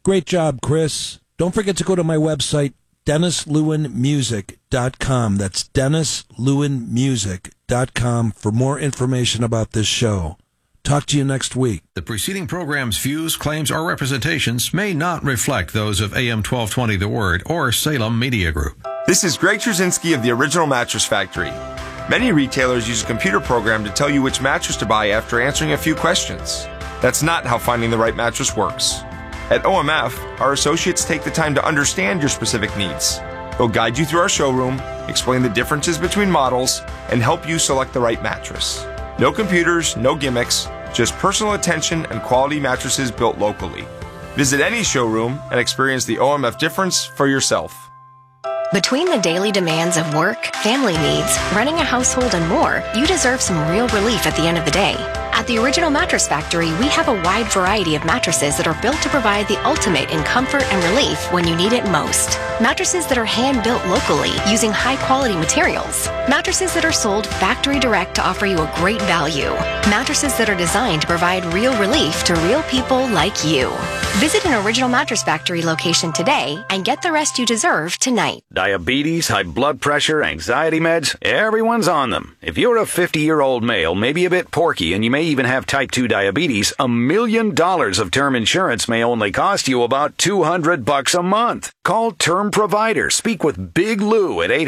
Great job, Chris. Don't forget to go to my website, DennisLewinMusic.com. That's DennisLewinMusic.com for more information about this show. Talk to you next week. The preceding program's views, claims, or representations may not reflect those of AM 1220 The Word or Salem Media Group. This is Greg Trzynski of the Original Mattress Factory. Many retailers use a computer program to tell you which mattress to buy after answering a few questions. That's not how finding the right mattress works. At OMF, our associates take the time to understand your specific needs. They'll guide you through our showroom, explain the differences between models, and help you select the right mattress. No computers, no gimmicks, just personal attention and quality mattresses built locally. Visit any showroom and experience the OMF difference for yourself. Between the daily demands of work, family needs, running a household, and more, you deserve some real relief at the end of the day. At the Original Mattress Factory, we have a wide variety of mattresses that are built to provide the ultimate in comfort and relief when you need it most. Mattresses that are hand-built locally using high-quality materials. Mattresses that are sold factory direct to offer you a great value. Mattresses that are designed to provide real relief to real people like you. Visit an Original Mattress Factory location today and get the rest you deserve tonight. Diabetes, high blood pressure, anxiety meds, everyone's on them. If you're a 50-year-old male, maybe a bit porky, and you may even have type 2 diabetes, $1 million of term insurance may only cost you about $200 a month. Call Term Provider. Speak with Big Lou at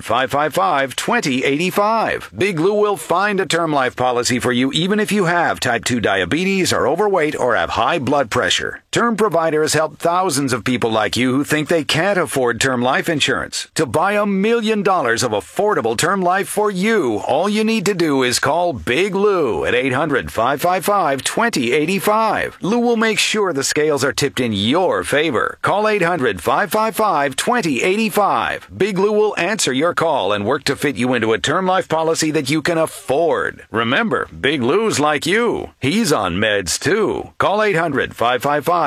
800-555-2085. Big Lou will find a term life policy for you even if you have type 2 diabetes, are overweight, or have high blood pressure. Term Provider has helped thousands of people like you who think they can't afford term life insurance. To buy $1 million of affordable term life for you, all you need to do is call Big Lou at 800-555-2085. Lou will make sure the scales are tipped in your favor. Call 800-555-2085. Big Lou will answer your call and work to fit you into a term life policy that you can afford. Remember, Big Lou's like you. He's on meds too. Call 800-555-2085.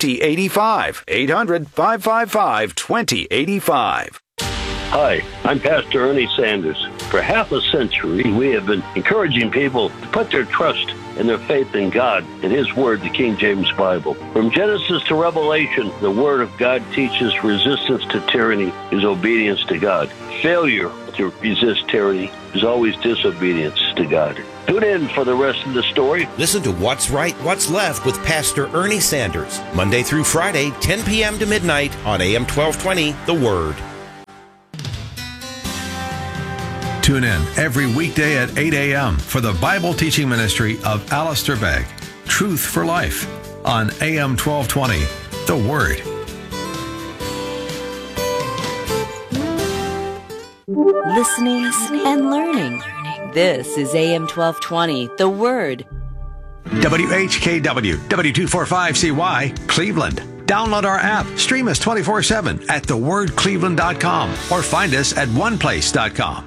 800-555-2085. Hi, I'm Pastor Ernie Sanders. For half a century, we have been encouraging people to put their trust and their faith in God and His Word, the King James Bible. From Genesis to Revelation, the Word of God teaches resistance to tyranny is obedience to God. Failure to resist tyranny is always disobedience to God. Tune in for the rest of the story. Listen to What's Right, What's Left with Pastor Ernie Sanders, Monday through Friday, 10 p.m. to midnight on AM 1220, The Word. Tune in every weekday at 8 a.m. for the Bible teaching ministry of Alistair Begg, Truth for Life, on AM 1220, The Word. Listening and learning. This is AM 1220, The Word. WHKW, W245CY, Cleveland. Download our app. Stream us 24/7 at thewordcleveland.com or find us at oneplace.com.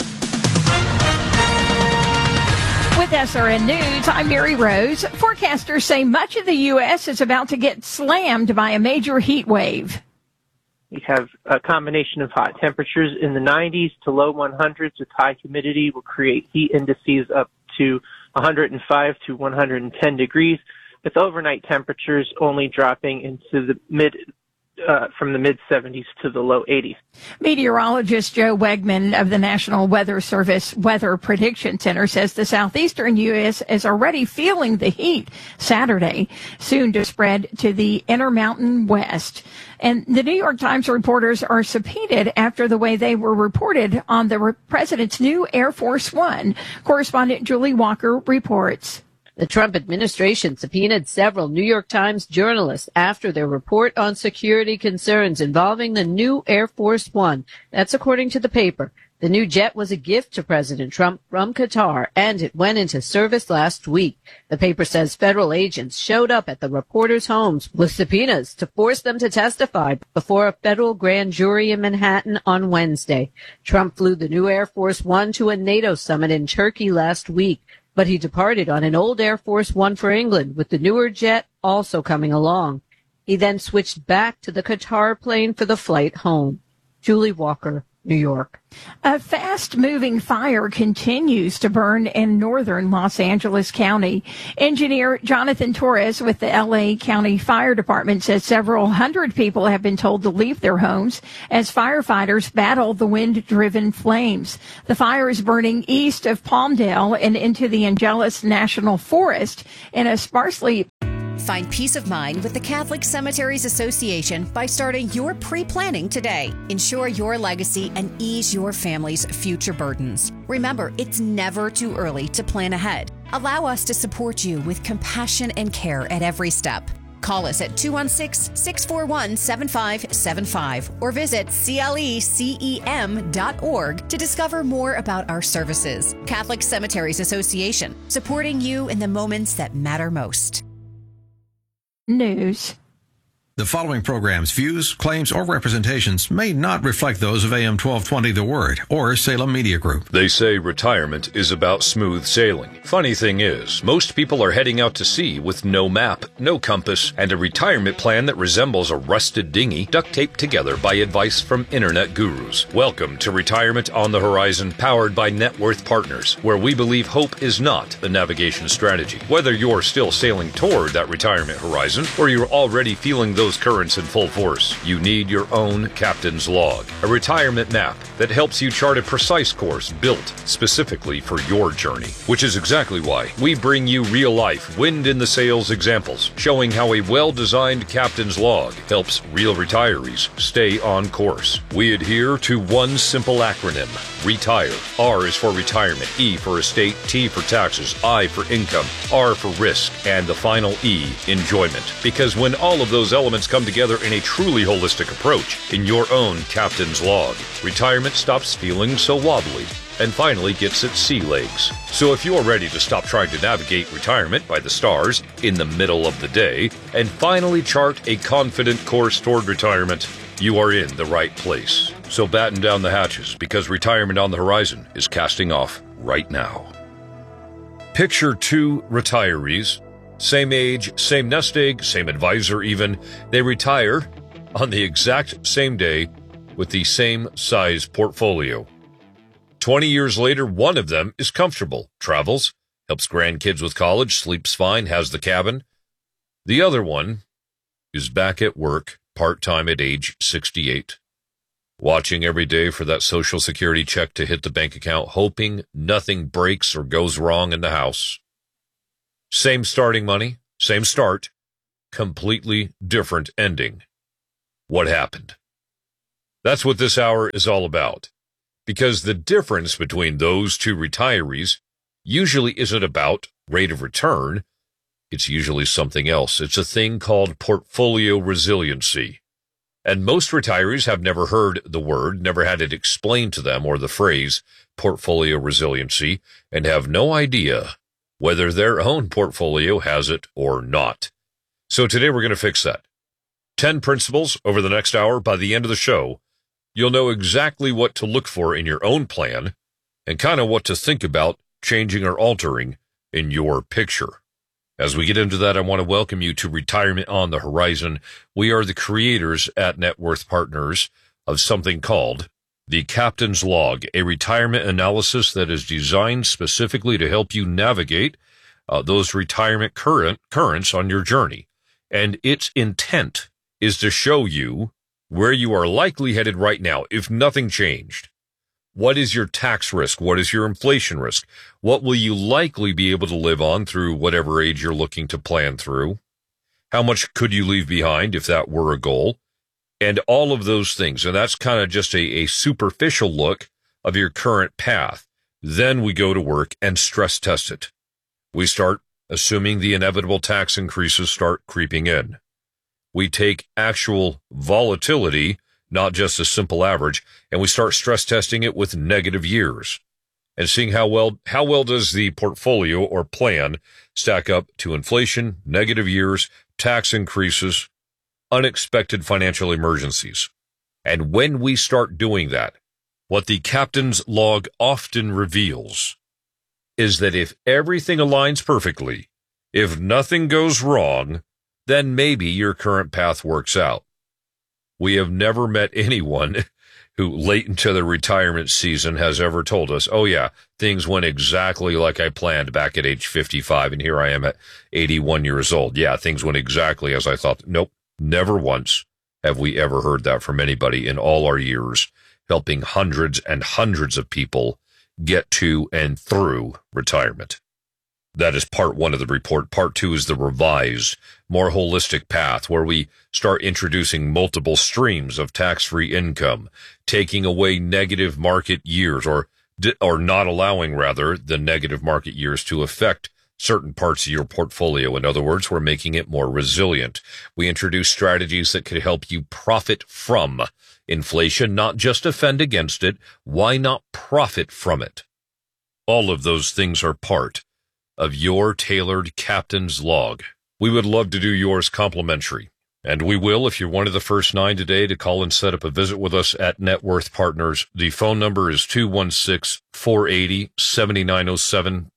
With SRN News, I'm Mary Rose. Forecasters say much of the U.S. is about to get slammed by a major heat wave. We have a combination of hot temperatures in the 90s to low 100s with high humidity will create heat indices up to 105 to 110 degrees, with overnight temperatures only dropping into the from the mid-70s to the low 80s. Meteorologist Joe Wegman of the National Weather Service Weather Prediction Center says the southeastern U.S. is already feeling the heat Saturday, soon to spread to the Intermountain West. And the New York Times reporters are subpoenaed after the way they were reported on the president's new Air Force One. Correspondent Julie Walker reports. The Trump administration subpoenaed several New York Times journalists after their report on security concerns involving the new Air Force One. That's according to the paper. The new jet was a gift to President Trump from Qatar, and it went into service last week. The paper says federal agents showed up at the reporters' homes with subpoenas to force them to testify before a federal grand jury in Manhattan on Wednesday. Trump flew the new Air Force One to a NATO summit in Turkey last week, but he departed on an old Air Force One for England, with the newer jet also coming along. He then switched back to the Qatar plane for the flight home. Julie Walker, New York. A fast-moving fire continues to burn in northern Los Angeles County. Engineer Jonathan Torres with the LA County Fire Department says several hundred people have been told to leave their homes as firefighters battle the wind-driven flames. The fire is burning east of Palmdale and into the Angeles National Forest in a sparsely. Find peace of mind with the Catholic Cemeteries Association by starting your pre-planning today. Ensure your legacy and ease your family's future burdens. Remember, it's never too early to plan ahead. Allow us to support you with compassion and care at every step. Call us at 216-641-7575 or visit clecem.org to discover more about our services. Catholic Cemeteries Association, supporting you in the moments that matter most. News. The following program's views, claims, or representations may not reflect those of AM 1220 The Word or Salem Media Group. They say retirement is about smooth sailing. Funny thing is, most people are heading out to sea with no map, no compass, and a retirement plan that resembles a rusted dinghy duct taped together by advice from internet gurus. Welcome to Retirement on the Horizon, powered by Net Worth Partners, where we believe hope is not the navigation strategy. Whether you're still sailing toward that retirement horizon or you're already feeling those currents in full force, you need your own captain's log, a retirement map that helps you chart a precise course built specifically for your journey, which is exactly why we bring you real-life wind in the sails examples showing how a well-designed captain's log helps real retirees stay on course. We adhere to one simple acronym: RETIRE. R is for retirement, E for estate, T for taxes, I for income, R for risk, and the final E, enjoyment. Because when all of those elements come together in a truly holistic approach in your own captain's log, retirement stops feeling so wobbly and finally gets its sea legs. So if you're ready to stop trying to navigate retirement by the stars in the middle of the day and finally chart a confident course toward retirement, you are in the right place. So batten down the hatches, because Retirement on the Horizon is casting off right now. Picture two retirees, same age, same nest egg, same advisor even. They retire on the exact same day with the same size portfolio. 20 years later, one of them is comfortable, travels, helps grandkids with college, sleeps fine, has the cabin. The other one is back at work, part-time at age 68, watching every day for that Social Security check to hit the bank account, hoping nothing breaks or goes wrong in the house. Same starting money, same start, completely different ending. What happened? That's what this hour is all about. Because the difference between those two retirees usually isn't about rate of return. It's usually something else. It's a thing called portfolio resiliency. And most retirees have never heard the word, never had it explained to them, or the phrase portfolio resiliency, and have no idea whether their own portfolio has it or not. So today we're going to fix that. 10 principles over the next hour. By the end of the show, you'll know exactly what to look for in your own plan and kind of what to think about changing or altering in your picture. As we get into that, I want to welcome you to Retirement on the Horizon. We are the creators at Net Worth Partners of something called the Captain's Log, a retirement analysis that is designed specifically to help you navigate those retirement currents on your journey. And its intent is to show you where you are likely headed right now, if nothing changed. What is your tax risk? What is your inflation risk? What will you likely be able to live on through whatever age you're looking to plan through? How much could you leave behind if that were a goal? And all of those things. And that's kind of just a superficial look of your current path. Then we go to work and stress test it. We start assuming the inevitable tax increases start creeping in. We take actual volatility, not just a simple average, and we start stress testing it with negative years and seeing how well does the portfolio or plan stack up to inflation, negative years, tax increases, unexpected financial emergencies. And when we start doing that, what the Captain's Log often reveals is that if everything aligns perfectly, if nothing goes wrong, then maybe your current path works out. We have never met anyone who late into the retirement season has ever told us, oh yeah, things went exactly like I planned back at age 55, and here I am at 81 years old. Yeah, things went exactly as I thought. Nope, never once have we ever heard that from anybody in all our years helping hundreds and hundreds of people get to and through retirement. That is part one of the report. Part two is the revised, more holistic path where we start introducing multiple streams of tax-free income, taking away negative market years or not allowing, rather, the negative market years to affect certain parts of your portfolio. In other words, we're making it more resilient. We introduce strategies that could help you profit from inflation, not just defend against it. Why not profit from it? All of those things are part of your tailored captain's log. We would love to do yours complimentary, and we will if you're one of the first 9 today to call and set up a visit with us at Net Worth Partners. The phone number is 216-480-7907,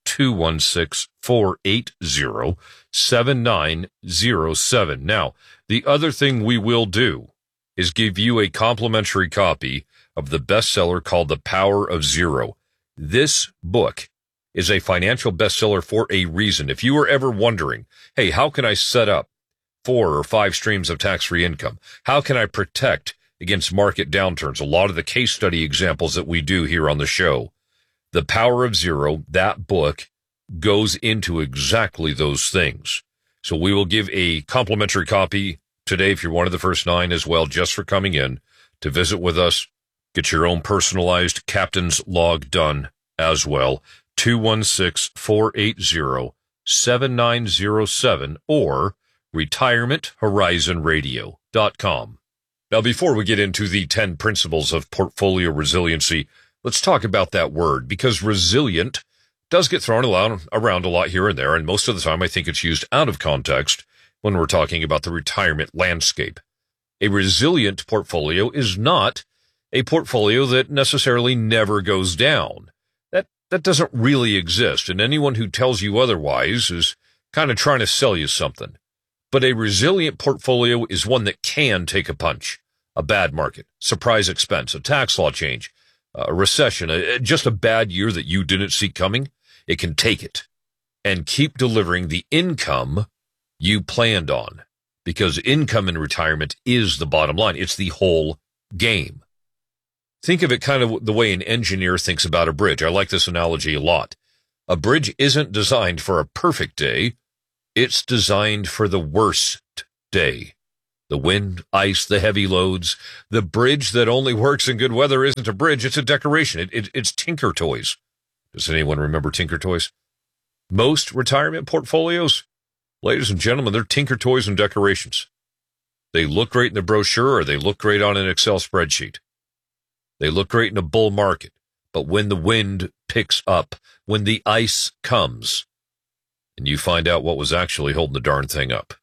216-480-7907. Now, the other thing we will do is give you a complimentary copy of the bestseller called The Power of Zero. This book is a financial bestseller for a reason. If you were ever wondering, hey, how can I set up 4 or 5 streams of tax-free income? How can I protect against market downturns? A lot of the case study examples that we do here on the show. The Power of Zero, that book goes into exactly those things. So we will give a complimentary copy today if you're one of the first 9 as well, just for coming in to visit with us. Get your own personalized captain's log done as well. 216-480-7907 or retirementhorizonradio.com. Now, before we get into the 10 principles of portfolio resiliency, let's talk about that word, because resilient does get thrown around a lot here and there, and most of the time I think it's used out of context when we're talking about the retirement landscape. A resilient portfolio is not a portfolio that necessarily never goes down. That doesn't really exist, and anyone who tells you otherwise is kind of trying to sell you something. But a resilient portfolio is one that can take a punch, a bad market, surprise expense, a tax law change, a recession, just a bad year that you didn't see coming. It can take it and keep delivering the income you planned on, because income in retirement is the bottom line. It's the whole game. Think of it kind of the way an engineer thinks about a bridge. I like this analogy a lot. A bridge isn't designed for a perfect day. It's designed for the worst day. The wind, ice, the heavy loads. The bridge that only works in good weather isn't a bridge. It's a decoration. It's Tinker Toys. Does anyone remember Tinker Toys? Most retirement portfolios, ladies and gentlemen, they're Tinker Toys and decorations. They look great in the brochure, or they look great on an Excel spreadsheet. They look great in a bull market, but when the wind picks up, when the ice comes, and you find out what was actually holding the darn thing up.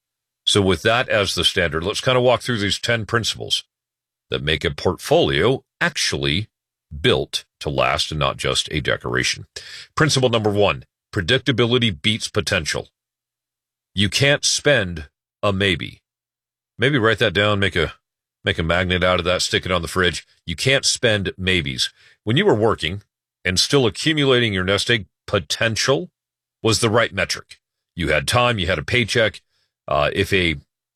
So with that as the standard, let's kind of walk through these 10 principles that make a portfolio actually built to last and not just a decoration. Principle number 1, predictability beats potential. You can't spend a maybe. Maybe write that down, make a magnet out of that, stick it on the fridge. You can't spend maybes. When you were working and still accumulating your nest egg, potential was the right metric. You had time, you had a paycheck. If a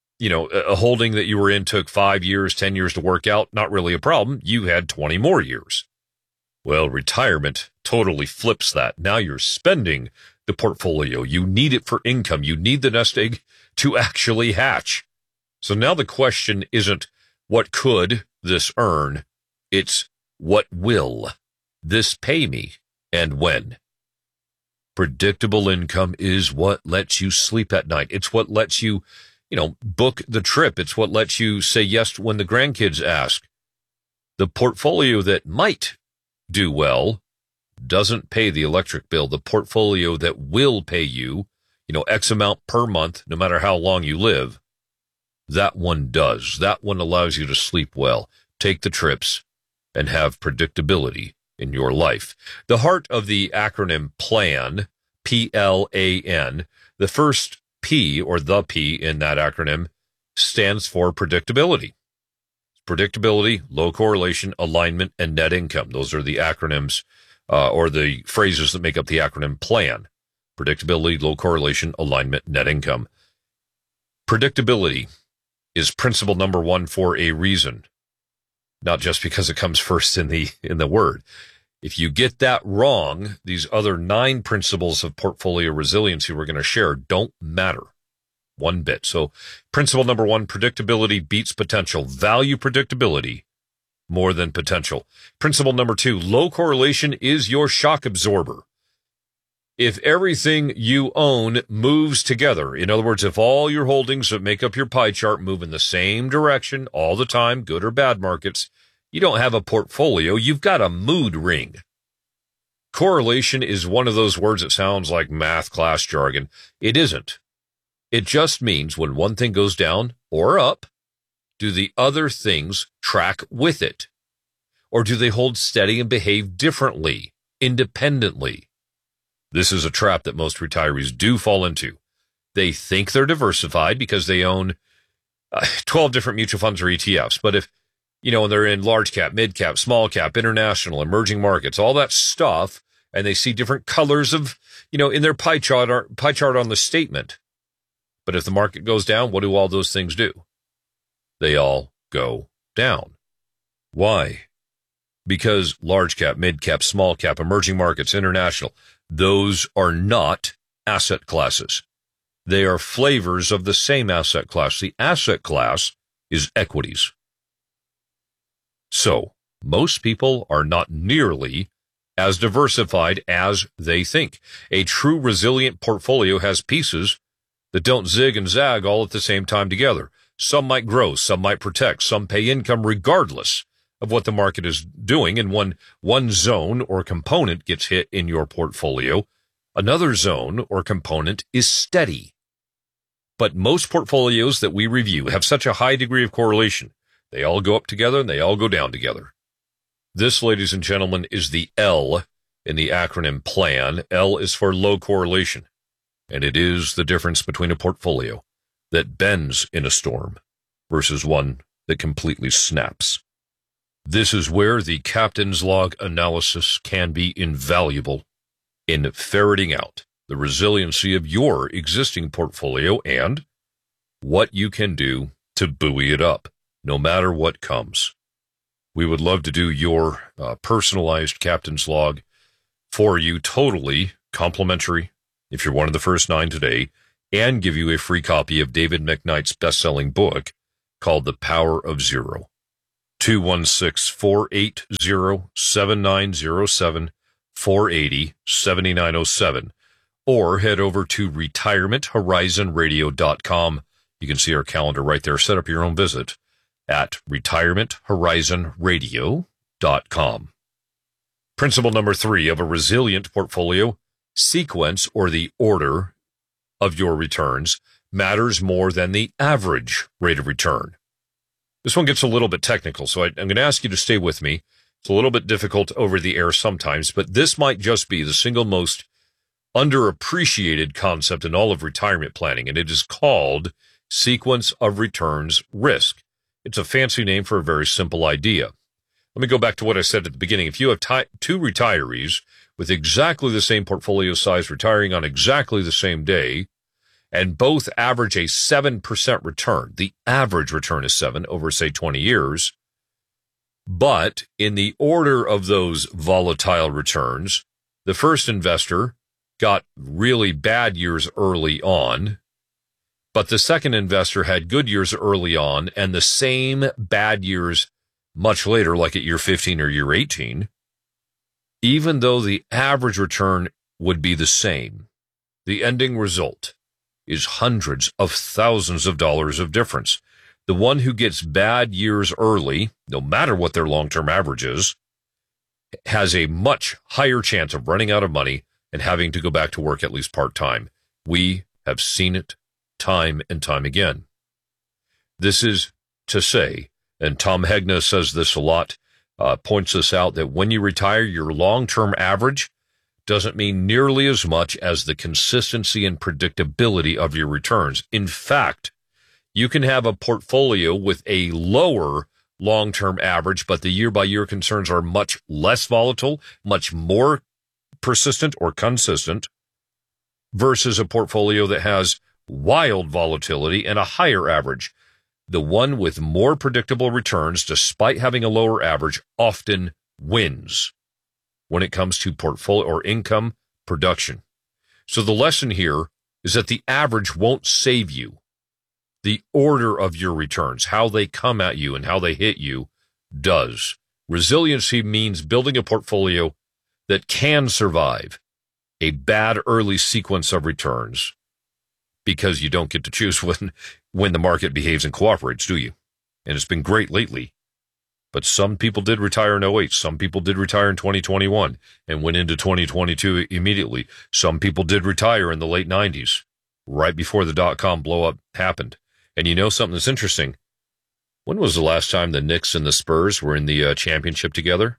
holding that you were in took 5 years, 10 years to work out, not really a problem. You had 20 more years. Well, retirement totally flips that. Now you're spending the portfolio. You need it for income. You need the nest egg to actually hatch. So now the question isn't, what could this earn? It's, what will this pay me, and when? Predictable income is what lets you sleep at night. It's what lets you, book the trip. It's what lets you say yes when the grandkids ask. The portfolio that might do well doesn't pay the electric bill. The portfolio that will pay you, X amount per month, no matter how long you live, that one does. That one allows you to sleep well, take the trips, and have predictability in your life. The heart of the acronym PLAN, P-L-A-N, the first P, or the P in that acronym, stands for predictability. predictability, low correlation, alignment, and net income. Those are the acronyms or the phrases that make up the acronym PLAN. Predictability, low correlation, alignment, net income. Predictability is principle number one for a reason, not just because it comes first in the word. If you get that wrong, these other 9 principles of portfolio resiliency we're going to share don't matter one bit. So principle number 1, predictability beats potential. Value predictability more than potential. Principle number 2, low correlation is your shock absorber. If everything you own moves together, in other words, if all your holdings that make up your pie chart move in the same direction all the time, good or bad markets, you don't have a portfolio, you've got a mood ring. Correlation is one of those words that sounds like math class jargon. It isn't. It just means when one thing goes down or up, do the other things track with it? Or do they hold steady and behave differently, independently? This is a trap that most retirees do fall into. They think they're diversified because they own 12 different mutual funds or ETFs. But if, and they're in large cap, mid cap, small cap, international, emerging markets, all that stuff, and they see different colors of, in their pie chart on the statement. But if the market goes down, what do all those things do? They all go down. Why? Because large cap, mid cap, small cap, emerging markets, international, those are not asset classes. They are flavors of the same asset class. The asset class is equities. So, most people are not nearly as diversified as they think. A true resilient portfolio has pieces that don't zig and zag all at the same time together. Some might grow, some might protect, some pay income regardless of what the market is doing. And when one zone or component gets hit in your portfolio, another zone or component is steady. But most portfolios that we review have such a high degree of correlation. They all go up together and they all go down together. This, ladies and gentlemen, is the L in the acronym PLAN. L is for low correlation. And it is the difference between a portfolio that bends in a storm versus one that completely snaps. This is where the captain's log analysis can be invaluable in ferreting out the resiliency of your existing portfolio and what you can do to buoy it up, no matter what comes. We would love to do your personalized captain's log for you, totally complimentary, if you're one of the first 9 today, and give you a free copy of David McKnight's best-selling book called The Power of Zero. 216-480-7907, 480-7907, or head over to retirementhorizonradio.com. You can see our calendar right there. Set up your own visit at retirementhorizonradio.com. Principle number 3 of a resilient portfolio: sequence, or the order of your returns, matters more than the average rate of return. This one gets a little bit technical, so I'm going to ask you to stay with me. It's a little bit difficult over the air sometimes, but this might just be the single most underappreciated concept in all of retirement planning, and it is called sequence of returns risk. It's a fancy name for a very simple idea. Let me go back to what I said at the beginning. If you have 2 retirees with exactly the same portfolio size retiring on exactly the same day, and both average a 7% return, the average return is 7 over, say, 20 years, but in the order of those volatile returns, the first investor got really bad years early on, but the second investor had good years early on and the same bad years much later, like at year 15 or year 18, even though the average return would be the same, the ending result is hundreds of thousands of dollars of difference. The one who gets bad years early, no matter what their long-term average is, has a much higher chance of running out of money and having to go back to work at least part-time. We have seen it time and time again. This is to say, and Tom Hegna says this a lot, points this out, that when you retire, your long-term average doesn't mean nearly as much as the consistency and predictability of your returns. In fact, you can have a portfolio with a lower long-term average, but the year-by-year concerns are much less volatile, much more persistent or consistent, versus a portfolio that has wild volatility and a higher average. The one with more predictable returns, despite having a lower average, often wins when it comes to portfolio or income production. So the lesson here is that the average won't save you. The order of your returns, how they come at you and how they hit you, does. Resiliency means building a portfolio that can survive a bad early sequence of returns, because you don't get to choose when the market behaves and cooperates, do you? And it's been great lately. But some people did retire in 08. Some people did retire in 2021 and went into 2022 immediately. Some people did retire in the late 90s, right before the dot-com blow-up happened. And you know something that's interesting? When was the last time the Knicks and the Spurs were in the championship together?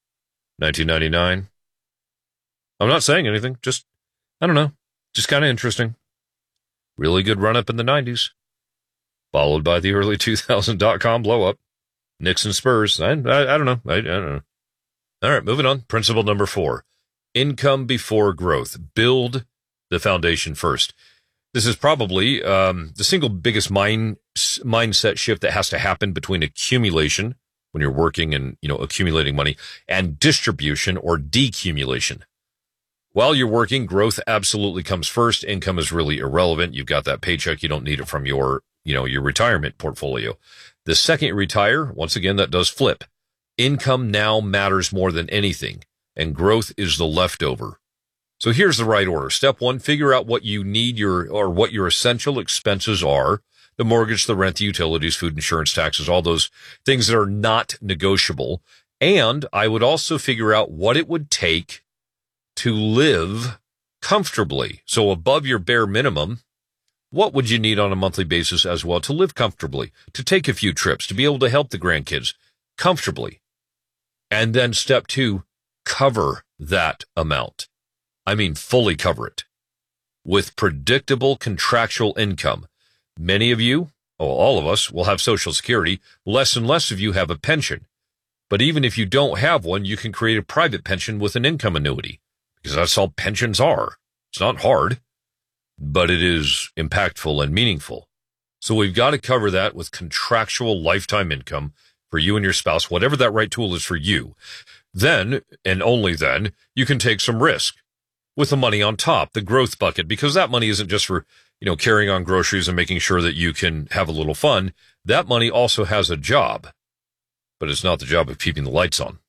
1999? I'm not saying anything. Just, I don't know. Just kind of interesting. Really good run-up in the 90s, followed by the early 2000 dot-com blow-up. Knicks and Spurs. I don't know. I don't know. All right, moving on. Principle number 4. Income before growth. Build the foundation first. This is probably the single biggest mindset shift that has to happen between accumulation, when you're working and accumulating money, and distribution or decumulation. While you're working, growth absolutely comes first. Income is really irrelevant. You've got that paycheck. You don't need it from your retirement portfolio. The second you retire, once again, that does flip. Income now matters more than anything, and growth is the leftover. So here's the right order. Step 1, figure out what you need what your essential expenses are. The mortgage, the rent, the utilities, food, insurance, taxes, all those things that are not negotiable. And I would also figure out what it would take to live comfortably. So above your bare minimum, what would you need on a monthly basis as well to live comfortably, to take a few trips, to be able to help the grandkids comfortably? And then step 2, cover that amount. I mean, fully cover it with predictable contractual income. Many of you, all of us, will have Social Security. Less and less of you have a pension. But even if you don't have one, you can create a private pension with an income annuity, because that's all pensions are. It's not hard, but it is impactful and meaningful. So we've got to cover that with contractual lifetime income for you and your spouse, whatever that right tool is for you. Then, and only then, you can take some risk with the money on top, the growth bucket, because that money isn't just for, carrying on groceries and making sure that you can have a little fun. That money also has a job, but it's not the job of keeping the lights on.